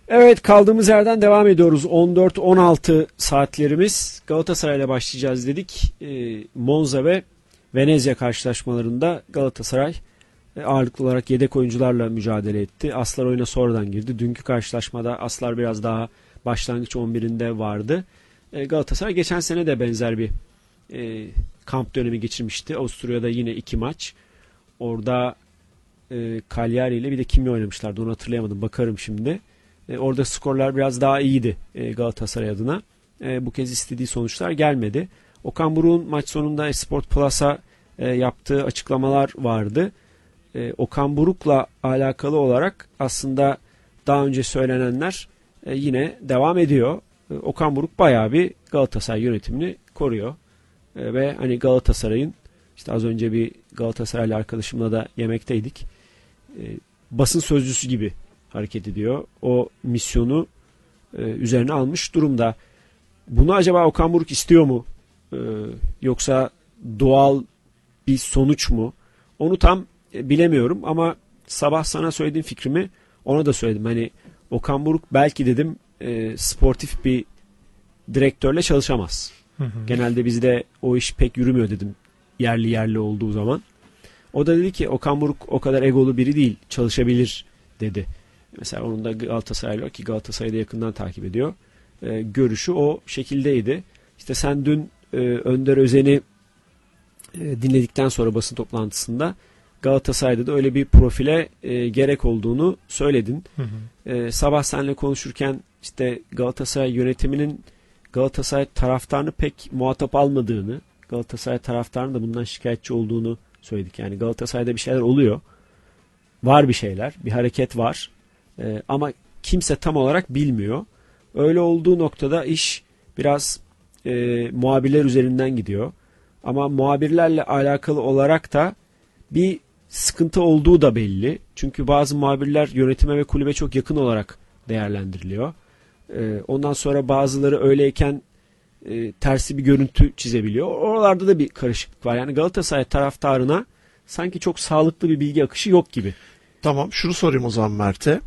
Evet, kaldığımız yerden devam ediyoruz. 14-16 saatlerimiz. Galatasaray'la başlayacağız dedik. Monza ve Venezia karşılaşmalarında Galatasaray ağırlıklı olarak yedek oyuncularla mücadele etti. Aslar oyuna sonradan girdi. Dünkü karşılaşmada Aslar biraz daha başlangıç 11'inde vardı. Galatasaray geçen sene de benzer bir kamp dönemi geçirmişti. Avusturya'da yine 2 maç. Orada Cagliari ile bir de kimle oynamışlardı onu hatırlayamadım. Bakarım şimdi. Orada skorlar biraz daha iyiydi Galatasaray adına. Bu kez istediği sonuçlar gelmedi. Okan Buruk'un maç sonunda Sport Plus'a yaptığı açıklamalar vardı. Okan Buruk'la alakalı olarak aslında daha önce söylenenler yine devam ediyor. Okan Buruk bayağı bir Galatasaray yönetimini koruyor. Ve hani Galatasaray'ın, işte az önce bir Galatasaraylı arkadaşımla da yemekteydik. Basın sözcüsü gibi hareket ediyor. O misyonu üzerine almış durumda. Bunu acaba Okan Buruk istiyor mu? Yoksa doğal bir sonuç mu? Onu tam bilemiyorum ama sabah sana söylediğim fikrimi ona da söyledim. Hani Okan Buruk belki dedim sportif bir direktörle çalışamaz. Genelde bizde o iş pek yürümüyor dedim. Yerli olduğu zaman. O da dedi ki Okan Buruk o kadar egolu biri değil. Çalışabilir dedi. Mesela onun da Galatasaraylı var ki Galatasaray'da yakından takip ediyor. Görüşü o şekildeydi. İşte sen dün Önder Özen'i dinledikten sonra basın toplantısında Galatasaray'da da öyle bir profile gerek olduğunu söyledin. Sabah seninle konuşurken işte Galatasaray yönetiminin Galatasaray taraftarını pek muhatap almadığını, Galatasaray taraftarının da bundan şikayetçi olduğunu söyledik. Yani Galatasaray'da bir şeyler oluyor. Var bir şeyler, bir hareket var. Ama kimse tam olarak bilmiyor. Öyle olduğu noktada iş biraz muhabirler üzerinden gidiyor. Ama muhabirlerle alakalı olarak da bir sıkıntı olduğu da belli. Çünkü bazı muhabirler yönetime ve kulübe çok yakın olarak değerlendiriliyor. Ondan sonra bazıları öyleyken tersi bir görüntü çizebiliyor. Oralarda da bir karışıklık var. Yani Galatasaray taraftarına sanki çok sağlıklı bir bilgi akışı yok gibi. Tamam, şunu sorayım o zaman Mert'e.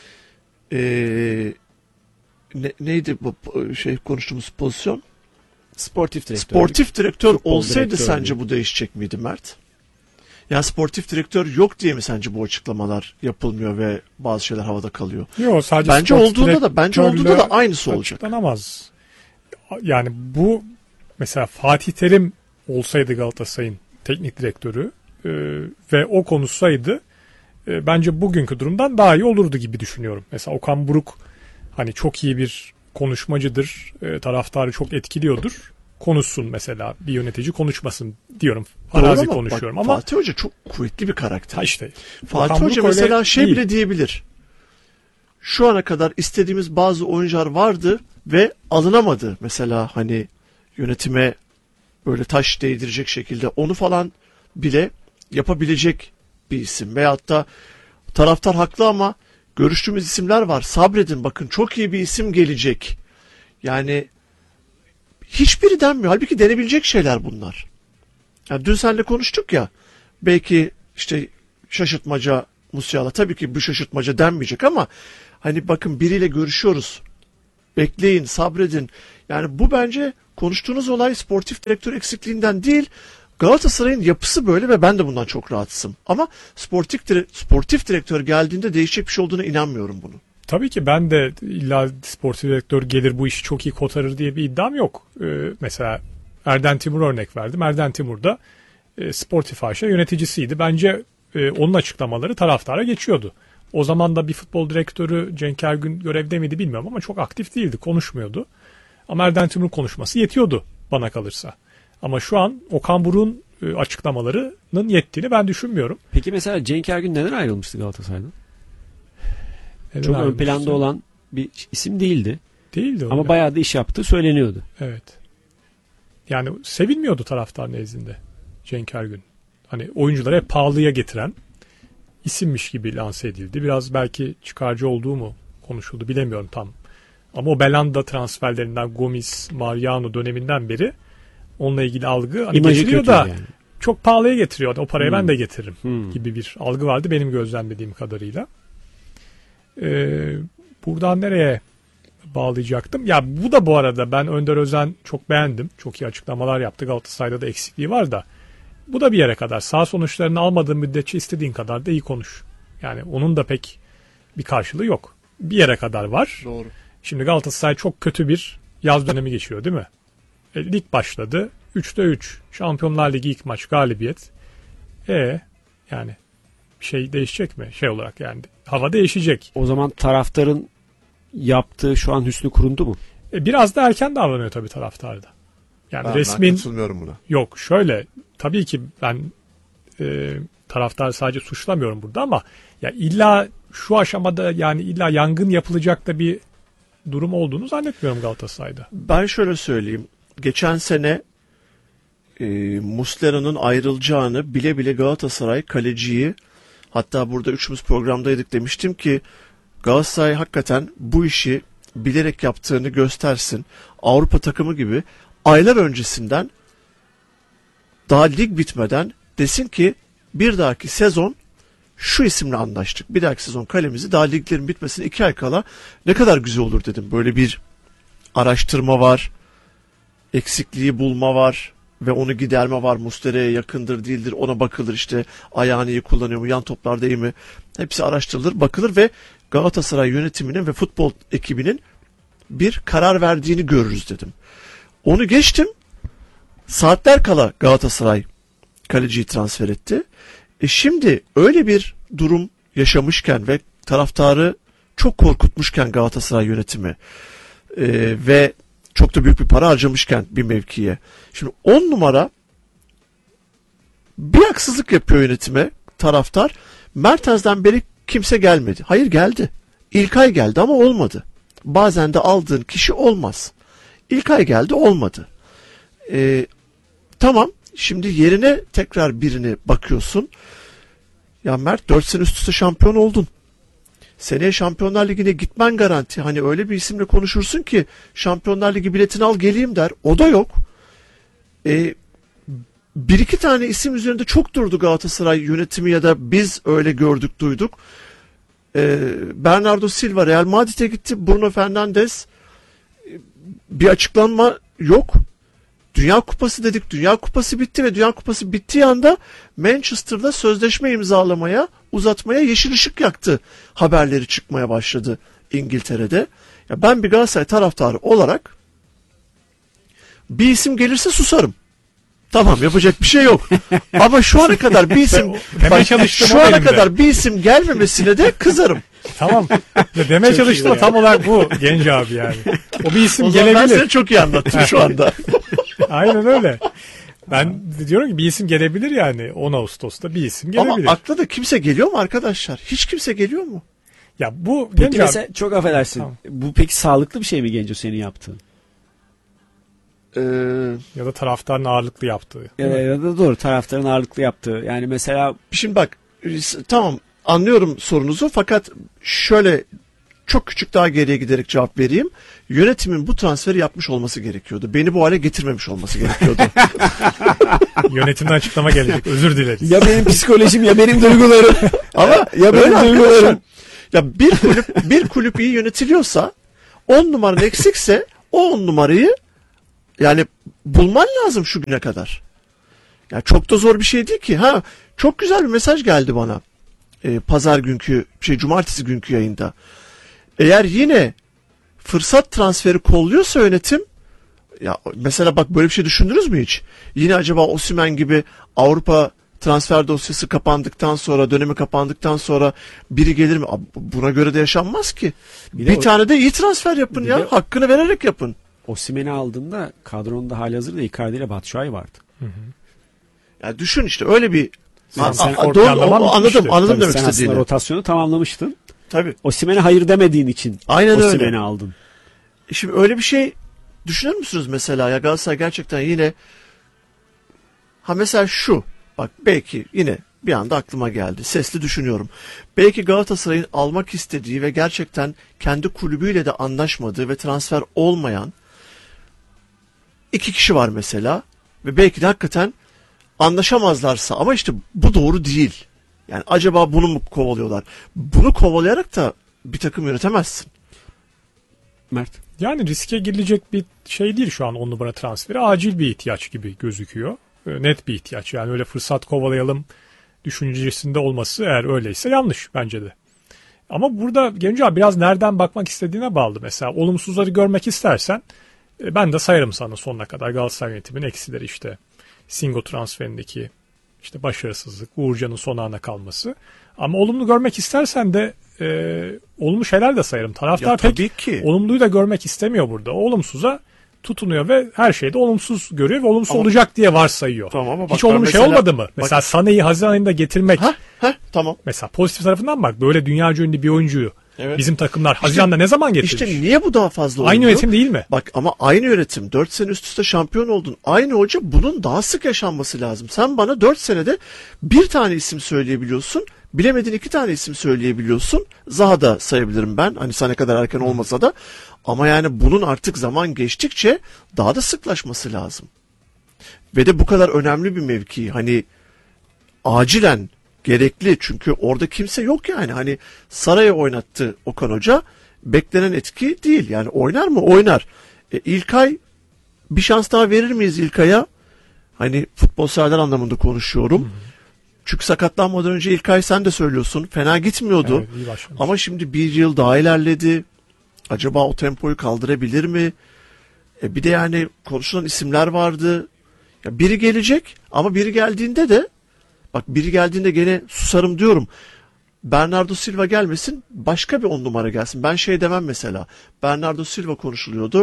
Neydi bu konuştuğumuz pozisyon? Sportif direktör. Sportif direktör Futbol olsaydı direktörü. sence bu değişecek miydi Mert? Yani sportif direktör yok diye mi sence bu açıklamalar yapılmıyor ve bazı şeyler havada kalıyor? Yok, sadece Bence olduğunda da aynısı olacak. Açıklanamaz. Yani bu mesela Fatih Terim olsaydı Galatasaray'ın teknik direktörü ve o konuşsaydı bence bugünkü durumdan daha iyi olurdu gibi düşünüyorum. Mesela Okan Buruk hani çok iyi bir konuşmacıdır, taraftarı çok etkiliyordur. Konuşsun mesela, bir yönetici konuşmasın diyorum. Arazi konuşuyorum ama Fatih Hoca çok kuvvetli bir karakter. Ha işte. Fatih Hoca mesela bile diyebilir. Şu ana kadar istediğimiz bazı oyuncular vardı ve alınamadı. Mesela hani yönetime böyle taş değdirecek şekilde onu falan bile yapabilecek bir isim. Veyahut da taraftar haklı ama görüştüğümüz isimler var. Sabredin, bakın çok iyi bir isim gelecek. Yani hiçbiri denmiyor. Halbuki denebilecek şeyler bunlar. Yani dün seninle konuştuk ya. Belki işte şaşırtmaca Musiala. Tabii ki bu şaşırtmaca denmeyecek ama hani bakın biriyle görüşüyoruz. Bekleyin, sabredin. Yani bu bence konuştuğunuz olay sportif direktör eksikliğinden değil. Galatasaray'ın yapısı böyle ve ben de bundan çok rahatsızım. Ama sportif direktör geldiğinde değişecek bir şey olduğuna inanmıyorum bunu. Tabii ki ben de illa sportif direktör gelir bu işi çok iyi kotarır diye bir iddiam yok. Mesela Erden Timur örnek verdim. Erden Timur da Sportif AŞ yöneticisiydi. Bence onun açıklamaları taraftara geçiyordu. O zaman da bir futbol direktörü Cenk Ergün görevde miydi bilmiyorum ama çok aktif değildi, konuşmuyordu. Ama Erden Timur'un konuşması yetiyordu bana kalırsa. Ama şu an Okan Buruk'un açıklamalarının yettiğini ben düşünmüyorum. Peki mesela Cenk Ergün neden ayrılmıştı Galatasaray'dan? Neden çok ön ayrılmıştı? planda olan bir isim değildi. Değildi öyle. Ama bayağı da iş yaptığı söyleniyordu. Evet. Yani sevilmiyordu taraftar nezdinde Cenk Ergün. Hani oyuncuları hep pahalıya getiren isimmiş gibi lanse edildi. Biraz belki çıkarcı olduğu mu konuşuldu bilemiyorum tam. Ama o Belanda transferlerinden Gomis, Mariano döneminden beri onunla ilgili algı hani getiriyor da yani. Çok pahalıya getiriyor. O parayı ben de getiririm gibi bir algı vardı benim gözlemlediğim kadarıyla. buradan nereye bağlayacaktım? Ya bu da bu arada ben Önder Özen çok beğendim. Çok iyi açıklamalar yaptı. Galatasaray'da da eksikliği var da. Bu da bir yere kadar. Sağ sonuçlarını almadığın müddetçe istediğin kadar da iyi konuş. Yani onun da pek bir karşılığı yok. Bir yere kadar var. Doğru. Şimdi Galatasaray çok kötü bir yaz dönemi geçiyor değil mi? Lig başladı. 3'te 3. Şampiyonlar Ligi ilk maç galibiyet. Yani bir şey değişecek mi? Şey olarak yani hava değişecek. O zaman taraftarın yaptığı şu an hüsnü kurundu mu? Biraz da erken davranıyor tabii taraftarda. Yani Ben resmin katılmıyorum buna. yok şöyle tabii ki ben taraftar sadece suçlamıyorum burada ama ya illa şu aşamada yani illa yangın yapılacak da bir durum olduğunu zannetmiyorum Galatasaray'da. Ben şöyle söyleyeyim. Geçen sene Muslera'nın ayrılacağını bile bile Galatasaray kaleciyi, hatta burada üçümüz programdaydık, demiştim ki Galatasaray hakikaten bu işi bilerek yaptığını göstersin. Avrupa takımı gibi aylar öncesinden, daha lig bitmeden desin ki bir dahaki sezon şu isimle anlaştık. Bir dahaki sezon kalemizi daha liglerin bitmesine 2 ay kala ne kadar güzel olur dedim. Böyle bir araştırma var. Eksikliği bulma var ve onu giderme var. Muslera'ya yakındır değildir, ona bakılır, işte ayağını iyi kullanıyor mu, yan toplarda iyi mi, hepsi araştırılır, bakılır ve Galatasaray yönetiminin ve futbol ekibinin bir karar verdiğini görürüz dedim. Onu geçtim, saatler kala Galatasaray kaleciyi transfer etti. Şimdi öyle bir durum yaşamışken ve taraftarı çok korkutmuşken Galatasaray yönetimi ve çok da büyük bir para harcamışken bir mevkiye. Şimdi 10 numara bir haksızlık yapıyor yönetime taraftar. Mertens'den beri kimse gelmedi. Hayır, geldi. İlkay geldi ama olmadı. Bazen de aldığın kişi olmaz. İlkay geldi, olmadı. Tamam, şimdi yerine tekrar birini bakıyorsun. Ya Mert, 4 sene üst üste şampiyon oldun. Seneye Şampiyonlar Ligi'ne gitmen garanti. Hani öyle bir isimle konuşursun ki Şampiyonlar Ligi biletini al geleyim der. O da yok. Bir iki tane isim üzerinde çok durdu Galatasaray yönetimi ya da biz öyle gördük, duyduk. Bernardo Silva Real Madrid'e gitti. Bruno Fernandes, bir açıklanma yok. Dünya Kupası dedik. Dünya Kupası bitti ve Dünya Kupası bittiği anda Manchester'da sözleşme imzalamaya, uzatmaya yeşil ışık yaktı. Haberleri çıkmaya başladı İngiltere'de. Ya ben bir Galatasaray taraftarı olarak bir isim gelirse susarım. Tamam, yapacak bir şey yok. Ama şu ana kadar bir isim şu ana kadar bir isim gelmemesine de kızarım. Tamam. Ya demeye çalıştım tam olarak bu Genç abi yani. O bir isim O zaman gelebilir. ben seni çok iyi anlattım şu anda. Aynen öyle. Ben diyorum ki bir isim gelebilir yani 10 Ağustos'ta bir isim gelebilir. Ama akla da kimse geliyor mu arkadaşlar? Hiç kimse geliyor mu? Ya bu Peki Genç mesela abi, çok affedersin. Tamam. Bu peki sağlıklı bir şey mi Genco senin yaptığın? ya da taraftarın ağırlıklı yaptığı. Ya da doğru, taraftarın ağırlıklı yaptığı. Yani mesela Şimdi bak, tamam, anlıyorum sorunuzu, fakat şöyle çok küçük daha geriye giderek cevap vereyim. Yönetimin bu transferi yapmış olması gerekiyordu. Beni bu hale getirmemiş olması gerekiyordu. Yönetimden açıklama gelecek. Özür dileriz. ya benim psikolojim ya benim duygularım. Ama ya benim öyle duygularım. arkadaşlar. Ya bir kulüp iyi yönetiliyorsa, 10 numaran eksikse o 10 numarayı yani bulman lazım şu güne kadar. Ya çok da zor bir şey değil ki. Ha, çok güzel bir mesaj geldi bana. Cumartesi günkü yayında. Eğer yine fırsat transferi kolluyorsa yönetim, ya mesela bak, böyle bir şey düşündünüz mü hiç? Yine acaba Osimhen gibi Avrupa transfer dosyası kapandıktan sonra, dönemi kapandıktan sonra biri gelir mi? Buna göre de yaşanmaz ki. Bir tane de iyi transfer yapın ya. Hakkını vererek yapın. Osimhen'i aldığında kadronda halihazırda Icardi ile Batshuayi vardı. Ya düşün işte öyle bir Sen doğru, anlaman bitmişti. anladım Tabii demek sen aslında istediğini. rotasyonu tamamlamıştın. Tabii. Osimhen'e hayır demediğin için Aynen öyle. Osimhen'i aldın. Şimdi öyle bir şey düşünür müsünüz mesela, ya Galatasaray gerçekten yine, ha mesela şu, bak belki yine bir anda aklıma geldi, sesli düşünüyorum. Belki Galatasaray'ın almak istediği ve gerçekten kendi kulübüyle de anlaşmadığı ve transfer olmayan 2 kişi var mesela ve belki de hakikaten anlaşamazlarsa, ama işte bu doğru değil. Yani acaba bunu mu kovalıyorlar? Bunu kovalayarak da bir takım yönetemezsin. Mert? Yani riske girilecek bir şey değil şu an 10 numara transferi. Acil bir ihtiyaç gibi gözüküyor. Net bir ihtiyaç. Yani öyle fırsat kovalayalım düşüncesinde olması eğer öyleyse yanlış bence de. Ama burada Genco abi biraz nereden bakmak istediğine bağlı. Mesela olumsuzları görmek istersen ben de sayarım sana sonuna kadar Galatasaray yönetiminin eksileri işte. Singo transferindeki işte başarısızlık, Uğurcan'ın son ana kalması. Ama olumlu görmek istersen de olumlu şeyler de sayarım. Taraftar pek olumluyu da görmek istemiyor burada. O olumsuza tutunuyor ve her şeyde olumsuz görüyor ve olumsuz olacak diye varsayıyor. Tamam, hiç olumlu şey olmadı mı? Mesela Sané'yi Haziran ayında getirmek. Tamam. Mesela pozitif tarafından bak böyle dünyaca ünlü bir oyuncuyu bizim takımlar İşte, Haziran'da ne zaman getirmiş? İşte niye bu daha fazla oldu? Aynı yönetim değil mi? Bak ama aynı yönetim. 4 sene üst üste şampiyon oldun. Aynı hoca, bunun daha sık yaşanması lazım. Sen bana 4 senede bir tane isim söyleyebiliyorsun. Bilemedin 2 tane isim söyleyebiliyorsun. Zaha da sayabilirim ben. Hani sana kadar erken olmasa da. Ama yani bunun artık zaman geçtikçe daha da sıklaşması lazım. Ve de bu kadar önemli bir mevki. Hani acilen gerekli, çünkü orada kimse yok yani. Hani Saray'a oynattı Okan Hoca. Beklenen etki değil. Yani oynar mı? Oynar. İlkay, bir şans daha verir miyiz İlkay'a? Hani futbol severler anlamında konuşuyorum. Çünkü sakatlanmadan önce İlkay, sen de söylüyorsun, fena gitmiyordu. Evet, iyi başlamış. Ama şimdi bir yıl daha ilerledi. Acaba o tempoyu kaldırabilir mi? Bir de yani konuşulan isimler vardı. Ya biri gelecek ama biri geldiğinde de, bak biri geldiğinde gene susarım diyorum. Bernardo Silva gelmesin, başka bir 10 numara gelsin. Ben şey demem mesela. Bernardo Silva konuşuluyordu.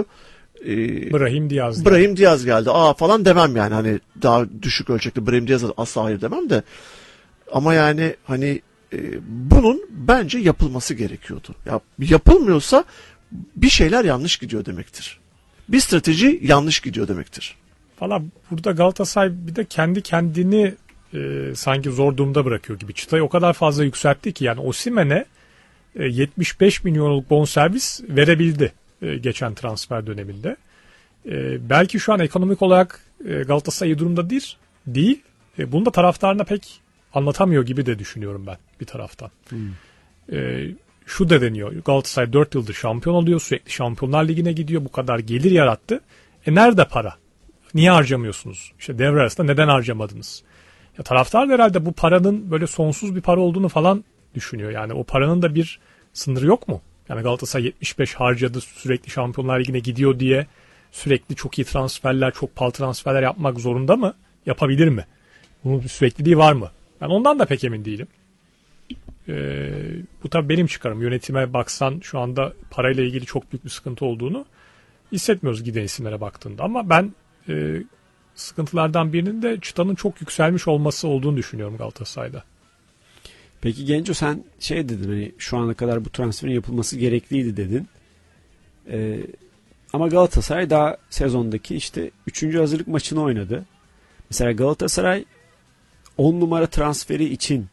Brahim Diaz geldi. Falan demem yani. Hani daha düşük ölçekli Brahim Diaz'a asla hayır demem de. Ama yani hani bunun bence yapılması gerekiyordu. Ya yapılmıyorsa bir şeyler yanlış gidiyor demektir. Bir strateji yanlış gidiyor demektir. Valla burada Galatasaray bir de kendi kendini sanki zor durumda bırakıyor gibi. Çıtayı o kadar fazla yükseltti ki yani Osimhen'e 75 milyonluk bonservis verebildi geçen transfer döneminde. Belki şu an ekonomik olarak Galatasaray iyi durumda değil. Bunu da taraftarına pek anlatamıyor gibi de düşünüyorum ben bir taraftan. Şu da deniyor. Galatasaray 4 yıldır şampiyon oluyor. Sürekli Şampiyonlar Ligi'ne gidiyor. Bu kadar gelir yarattı. Nerede para? Niye harcamıyorsunuz? İşte devre arasında neden harcamadınız? Ya taraftar da herhalde bu paranın böyle sonsuz bir para olduğunu falan düşünüyor. Yani o paranın da bir sınırı yok mu? Yani Galatasaray 75 harcadı, sürekli Şampiyonlar Ligi'ne gidiyor diye sürekli çok iyi transferler, çok pahalı transferler yapmak zorunda mı? Yapabilir mi? Bunun bir sürekliliği var mı? Ben ondan da pek emin değilim. Bu tabii benim çıkarım. Yönetime baksan şu anda parayla ilgili çok büyük bir sıkıntı olduğunu hissetmiyoruz giden isimlere baktığında. Ama ben sıkıntılardan birinin de çıtanın çok yükselmiş olması olduğunu düşünüyorum Galatasaray'da. Peki Genco, sen şey dedin, hani şu ana kadar bu transferin yapılması gerekliydi dedin. Ama Galatasaray daha sezondaki işte 3. hazırlık maçını oynadı. Mesela Galatasaray 10 numara transferi için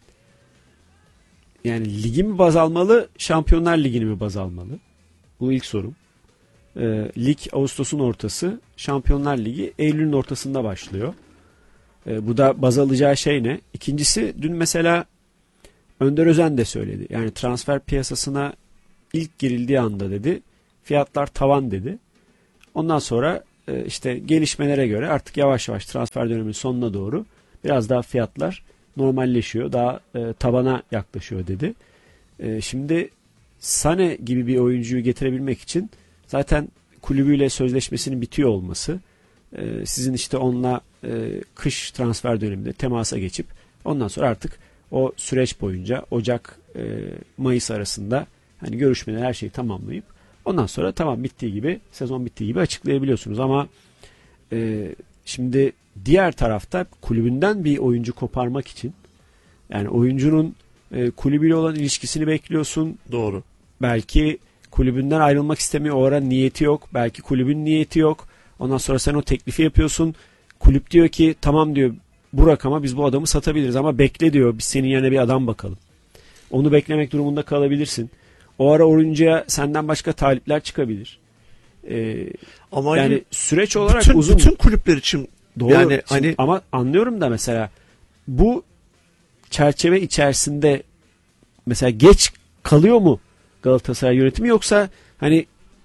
yani ligi mi baz almalı, Şampiyonlar Ligi'ni mi baz almalı? Bu ilk sorum. Lig Ağustos'un ortası, Şampiyonlar Ligi Eylül'ün ortasında başlıyor. Bu da baz alacağı şey ne? İkincisi, dün mesela Önder Özen de söyledi. Yani transfer piyasasına ilk girildiği anda dedi, fiyatlar tavan dedi. Ondan sonra işte gelişmelere göre artık yavaş yavaş transfer döneminin sonuna doğru biraz daha fiyatlar normalleşiyor. Daha tabana yaklaşıyor dedi. Şimdi Sané gibi bir oyuncuyu getirebilmek için zaten kulübüyle sözleşmesinin bitiyor olması, sizin işte onunla kış transfer döneminde temasa geçip ondan sonra artık o süreç boyunca Ocak Mayıs arasında hani görüşmeler, her şeyi tamamlayıp ondan sonra tamam, bittiği gibi, sezon bittiği gibi açıklayabiliyorsunuz. Ama şimdi diğer tarafta kulübünden bir oyuncu koparmak için, yani oyuncunun kulübüyle olan ilişkisini bekliyorsun. Doğru. Belki kulübünden ayrılmak istemiyor. O ara niyeti yok. Belki kulübün niyeti yok. Ondan sonra sen o teklifi yapıyorsun. Kulüp diyor ki tamam diyor, bu rakama biz bu adamı satabiliriz ama bekle diyor, biz senin yerine bir adam bakalım. Onu beklemek durumunda kalabilirsin. O ara oyuncuya senden başka talipler çıkabilir. Ama yani süreç olarak bütün, uzun. Bütün kulüpler için doğru. Yani hani ama anlıyorum da mesela bu çerçeve içerisinde mesela geç kalıyor mu Galatasaray yönetimi, yoksa hani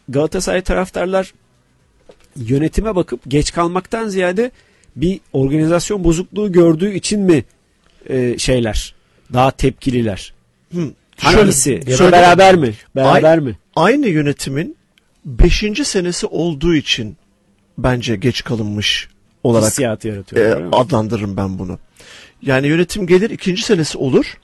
Galatasaray taraftarlar yönetime bakıp geç kalmaktan ziyade bir organizasyon bozukluğu gördüğü için mi şeyler daha tepkililer? Hangisi? Ya da beraber mi? Beraber mi? Aynı yönetimin 5. senesi olduğu için bence geç kalınmış olarak Hissiyatı yaratıyor. adlandırırım ben bunu. Yani yönetim gelir 2. senesi olur.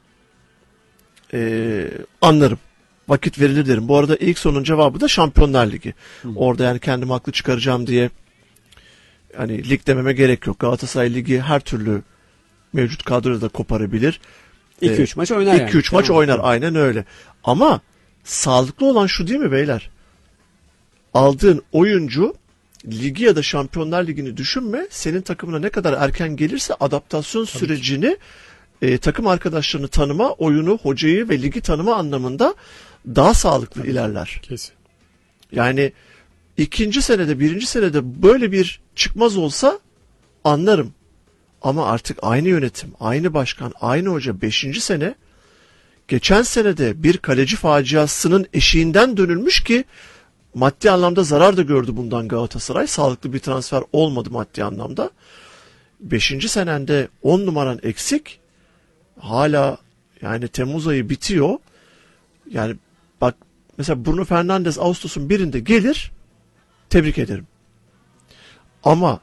Anlarım. Vakit verilir derim. Bu arada ilk sorunun cevabı da Şampiyonlar Ligi. Orada yani kendimi haklı çıkaracağım diye hani lig dememe gerek yok. Galatasaray Ligi her türlü mevcut kadroda da koparabilir. 2-3 maç oynar yani. 2-3 maç oynar, aynen öyle. Ama sağlıklı olan şu değil mi beyler? Aldığın oyuncu ligi ya da Şampiyonlar Ligi'ni düşünme. Senin takımına ne kadar erken gelirse adaptasyon sürecini takım arkadaşlarını tanıma, oyunu, hocayı ve ligi tanıma anlamında daha sağlıklı ilerler. Kesin. Yani 2. senede, 1. senede böyle bir çıkmaz olsa anlarım. Ama artık aynı yönetim, aynı başkan, aynı hoca 5. sene, geçen senede bir kaleci faciasının eşiğinden dönülmüş ki maddi anlamda zarar da gördü bundan Galatasaray. Sağlıklı bir transfer olmadı maddi anlamda. 5. senende 10 numaran eksik. Hala yani Temmuz ayı bitiyor. Yani bak mesela Bruno Fernandes Ağustos'un 1'inde gelir. Tebrik ederim. Ama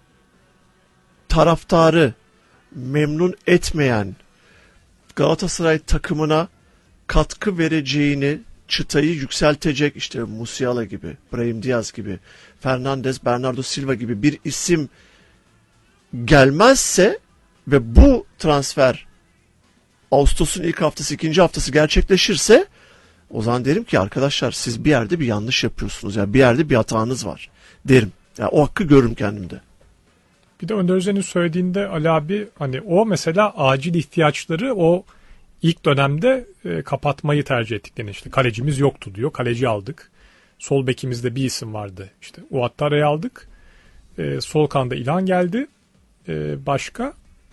taraftarı memnun etmeyen, Galatasaray takımına katkı vereceğini, çıtayı yükseltecek işte Musiala gibi, Brahim Diaz gibi, Fernandes, Bernardo Silva gibi bir isim gelmezse ve bu transfer Ağustos'un ilk haftası, ikinci haftası gerçekleşirse o zaman derim ki arkadaşlar siz bir yerde bir yanlış yapıyorsunuz. Yani bir yerde bir hatanız var derim. Yani o hakkı görürüm kendimde. Bir de Önder Özen'in söylediğinde Ali abi hani o mesela acil ihtiyaçları o ilk dönemde kapatmayı tercih ettiklerini işte kalecimiz yoktu diyor. Kaleci aldık. Sol bekimizde bir isim vardı. İşte Ouattara'yı aldık. Sol kanada İlhan geldi. Başka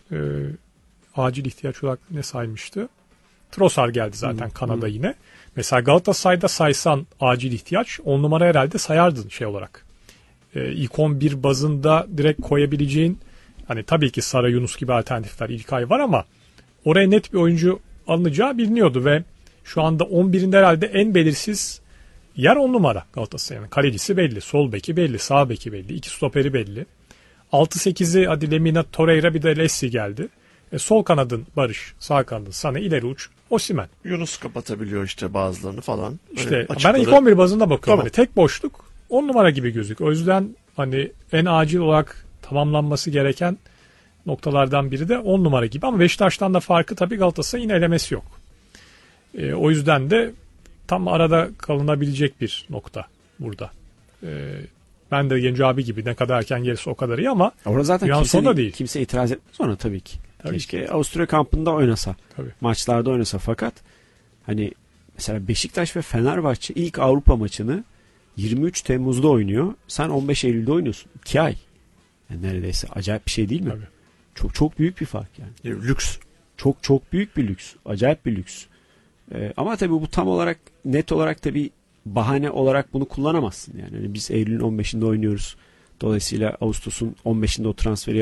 acil ihtiyaç olarak ne saymıştı? Trossard geldi zaten Kanada yine. Mesela Galatasaray'da saysan acil ihtiyaç 10 numara herhalde sayardın şey olarak. İlk 11 bazında direkt koyabileceğin hani tabii ki Sara Yunus gibi alternatifler İlkay var ama oraya net bir oyuncu alınacağı biliniyordu ve şu anda 11'inde herhalde en belirsiz yer 10 numara Galatasaray'ın. Kalecisi belli, sol beki belli, sağ beki belli, 2 stoperi belli. 6-8'i hadi Lemina, Torreira bir de Lessi geldi. Sol kanadın Barış, sağ kanadın Sané, ileri uç Osimhen. Yunus kapatabiliyor işte bazılarını falan. İşte ben ilk 11 bazında bakıyorum. Tamam. Hani tek boşluk 10 numara gibi gözüküyor. O yüzden hani en acil olarak tamamlanması gereken noktalardan biri de 10 numara gibi. Ama Beşiktaş'tan da farkı tabii Galatasaray'ın elemesi yok. O yüzden de tam arada kalınabilecek bir nokta burada. Ben de Genco abi gibi ne kadar erken gelirse o kadar iyi ama orada zaten kimse itiraz etmez ona tabii ki. Tabii. Keşke Avusturya kampında oynasa. Tabii. Maçlarda oynasa fakat hani mesela Beşiktaş ve Fenerbahçe ilk Avrupa maçını 23 Temmuz'da oynuyor. Sen 15 Eylül'de oynuyorsun. 2 ay. Yani neredeyse acayip bir şey değil mi? Tabii. Çok çok büyük bir fark yani. Lüks. Çok çok büyük bir lüks. Acayip bir lüks. Ama tabii bu tam olarak net olarak da bir bahane olarak bunu kullanamazsın. Yani biz Eylül'ün 15'inde oynuyoruz. Dolayısıyla Ağustos'un 15'inde o transferi